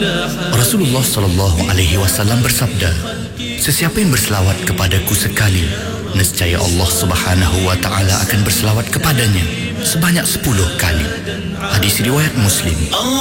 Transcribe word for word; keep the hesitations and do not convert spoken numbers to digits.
Rasulullah sallallahu alaihi wasallam bersabda, sesiapa yang berselawat kepadaku sekali, nescaya Allah Subhanahu wa taala akan berselawat kepadanya sebanyak sepuluh kali. Hadis riwayat Muslim.